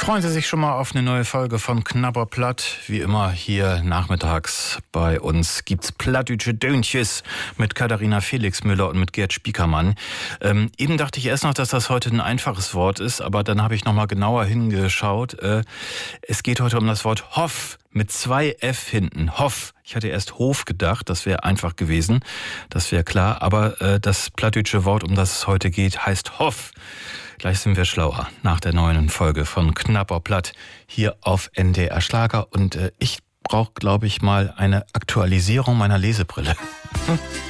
Freuen Sie sich schon mal auf eine neue Folge von Knapper Platt. Wie immer hier nachmittags bei uns gibt's plattdeutsche Döntjes mit Katharina Felixmüller und mit Gerd Spiekermann. Eben dachte ich erst noch, dass das heute ein einfaches Wort ist, aber dann habe ich noch mal genauer hingeschaut. Es geht heute um das Wort Hoff mit 2 F hinten. Hoff. Ich hatte erst Hof gedacht, das wäre einfach gewesen, das wäre klar. Aber das plattdeutsche Wort, um das es heute geht, heißt Hoff. Gleich sind wir schlauer nach der neuen Folge von Knapper Platt hier auf NDR Schlager. Und ich brauche, glaube ich, mal eine Aktualisierung meiner Lesebrille.